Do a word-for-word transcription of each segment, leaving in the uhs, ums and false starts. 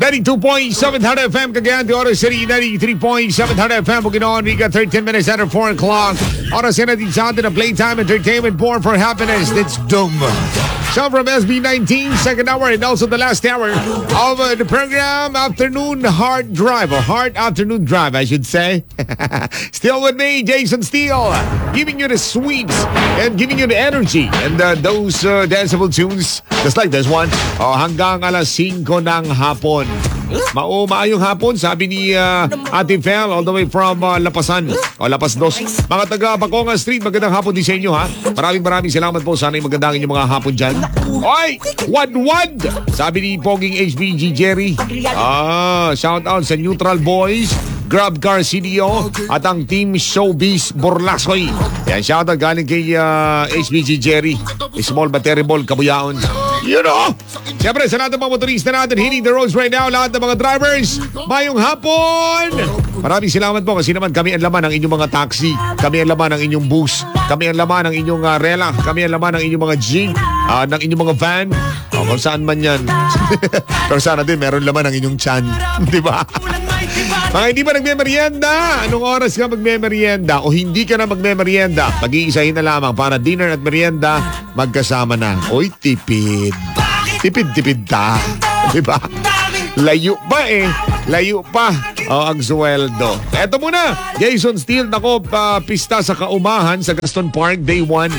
ninety-two point seven F M Cagayan de Oro City, ninety-three point seven F M Bukidnon, Riga, thirteen minutes after four o'clock. Oras yan natin sa atin na Playtime Entertainment, Born for Happiness. It's Doom. So from S B nineteen, second hour, and also the last hour of uh, the program, Afternoon Hard Drive, or Hard Afternoon Drive, I should say. Still with me, Jason Steele, giving you the sweets and giving you the energy and uh, those uh, danceable tunes, just like this one. Oh, hanggang alas singko ng hapon. Mao maayong hapon, sabi ni uh, Ate Fel, all the way from uh, Lapasan o Lapas Dos. Mga taga Baconga Street, magandang hapon din sa inyo, ha. Maraming maraming salamat po. Sana'y magandang inyong mga hapon dyan. Oy! Wad-wad! Sabi ni Poging H B G Jerry. Ah, shout out sa Neutral Boys, Grab Car C D O at ang Team Showbiz Borlasoy. Yan, shout out galing kay uh, H B G Jerry. Small but terrible, kabuyaon. You know! Siyempre, sa lahat ng mga motorista natin hitting the roads right now, lahat ng mga drivers, mayong hapon! Maraming salamat po kasi naman kami ang laman ng inyong mga taxi, kami ang laman ng inyong bus, kami ang laman ng inyong uh, rela, kami ang laman ng inyong mga jeep, uh, ng inyong mga van, o kung saan man yan. Pero sana din meron laman ng inyong tiyan, di ba? Mga hindi pa nagme-merienda, anong oras ka magme-merienda o hindi ka na magme-merienda? Pag-iisahin na lamang para dinner at merienda magkasama na. Oy, tipid. Tipid-tipid ta. Diba? Layo pa eh. Layo pa o ang sweldo. Eto muna, Jason Steele, nako, uh, pista sa Kaumahan sa Gaston Park, day one.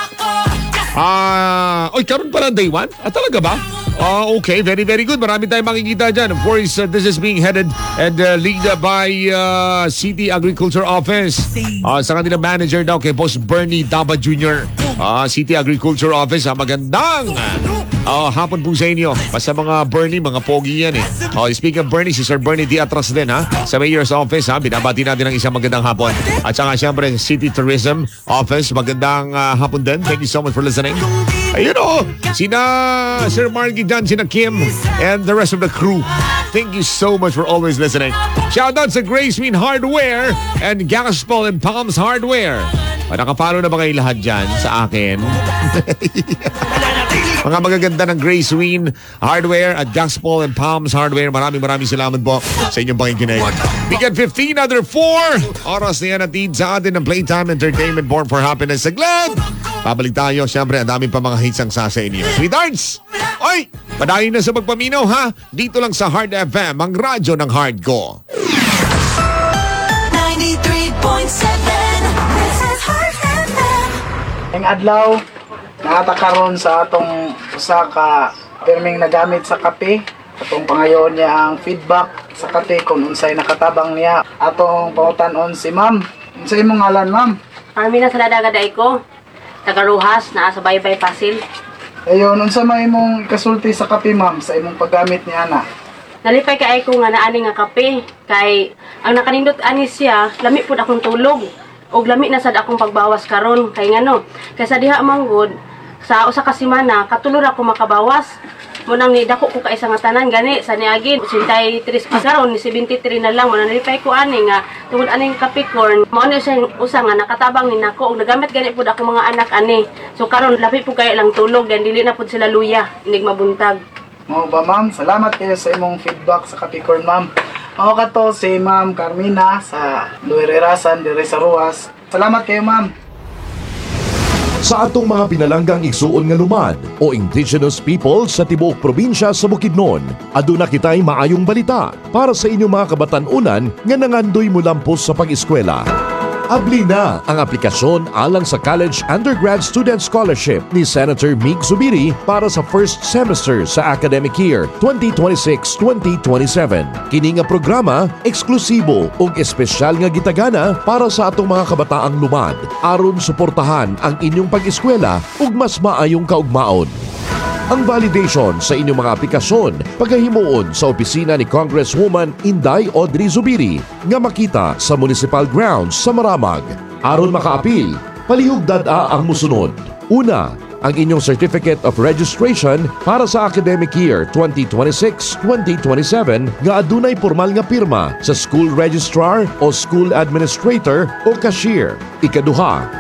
Ah, uh, oy, karon pa lang day one? Ah, talaga ba? Oh, okay. Very, very good. Marami tayong makikita dyan. Of course, uh, this is being headed and uh, lead by uh, City Agriculture Office. Uh, sa kanilang manager daw kay Boss Bernie Daba Junior Uh, City Agriculture Office. Uh, magandang uh, hapon po sa inyo. Basta mga Bernie, mga pogi yan eh. Uh, speaking of Bernie, si Sir Bernie di atras din, ha? Sa Mayor's Office, ha? Binabati natin ng isang magandang hapon. At saka siyempre, City Tourism Office. Magandang uh, hapon din. Thank you so much for listening. Ayun o, sina Sir Marky John, sina Kim, and the rest of the crew. Thank you so much for always listening. Shout out sa Grace Win Hardware and Gaspol and Palms Hardware. O, nakapalo na ba kayo lahat dyan sa akin? Mga magaganda ng Grace Win Hardware at Gaspol and Palms Hardware. Maraming maraming salamat po sa inyong pakikinig. We got fifteen under four. Oras na yan atid sa atin ng Playtime Entertainment, Born for Happiness. Saglit! Babalik tayo. Siyempre, ang dami pa mga hits ang sa sa inyo. Sweethearts! Oy! Padayon na sa magpaminaw, ha? Dito lang sa Hard F M, ang radyo ng Hard Ko. ninety-three point seven This is Hard F M. Ang adlaw, nakatakaroon sa atong usa ka pirming nagamit sa kape. Atong pangayon niya ang feedback sa kape kung unsay nakatabang niya. Atong pautanon si ma'am. Unsay imong ngalan, ma'am? Armina Saladaga ko. Tagaruhas na sa Baybay Pasil. Ayun, unsa may imong kasulti sa kape, ma'am, sa imong paggamit ni ana? Nalipay kay ko nga naani nga kape kay ang nakanindot ani siya, lami pud akong tulog. Og lami na sad akong pagbawas karon kay ngano. Kay sa diha manggod sa usa ka semana katulor ako makabawas. Mo nang ni dako ko kay isa nga tanan gani sa niagin ninety-three pa karon ni seventy-three na lang mo nalipay ko ani nga tungod aning Capricorn mo ano siya usa nga nakatabang ni nako og nagamit gani pud ako mga anak ani. So karon lapi po kay lang tulog dan dili na pud sila luya inig mabuntag. Mo ba, ma'am? Salamat kayo sa imong feedback sa Capricorn, ma'am. Mao kato si Ma'am Carmina sa Luererasan dire sa Ruas. Salamat kayo, ma'am. Sa atong mga pinalanggang igsuon nga lumad o indigenous people sa tibuok probinsya sa Bukidnon, aduna kitay maayong balita para sa inyong mga kabatan-unan nga nangandoy mulampos sa pag-eskwela. Abli na ang aplikasyon alang sa College Undergrad Student Scholarship ni Senator Mig Zubiri para sa first semester sa academic year twenty twenty-six twenty twenty-seven. Kini nga programa eksklusibo ug espesyal nga gitagana para sa atong mga kabataang lumad aron suportahan ang inyong pag-eskwela ug mas maayong kaugmaon. Ang validation sa inyong mga aplikasyon pagkahimuon sa opisina ni Congresswoman Inday Audrey Zubiri nga makita sa Municipal Grounds sa Maramag. Aron makaapil, palihugdad-a ang musunod. Una, ang inyong Certificate of Registration para sa academic year twenty twenty-six twenty twenty-seven nga adunay formal nga pirma sa school registrar o school administrator o cashier. Ikaduha,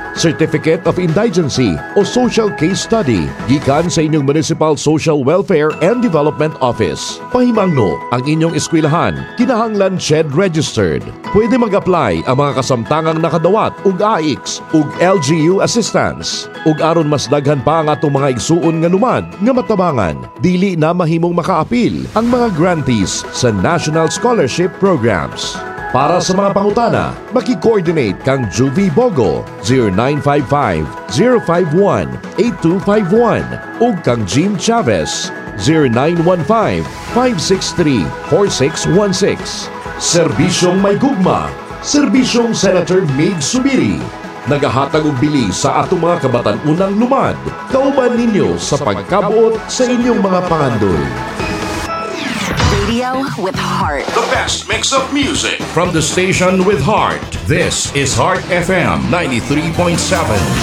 Certificate of Indigency o Social Case Study gikan sa inyong Municipal Social Welfare and Development Office. Pahimangno ang inyong eskwelahan kinahanglan C H E D registered. Pwede mag-apply ang mga kasamtangang nakadawat ug A I X ug L G U assistance. Ug aron mas daghan pa ang atong mga igsuon nga lumad nga matabangan, dili na mahimong makaapil ang mga grantees sa National Scholarship Programs. Para sa mga pangutana, maki-coordinate kang Juvie Bogo zero nine five five, zero five one, eight two five one ug kang Jean Chavez zero nine one five, five six three, four six one six. Serbisyong may gugma, Serbisyong Senator Mig Subiri. Nagahatag og bili sa atong mga kabatan-unang lumad. Kauban ninyo sa pagkabuot sa inyong mga pangandoy. Radio with heart. The best mix of music from the station with heart. This is Heart F M ninety-three point seven.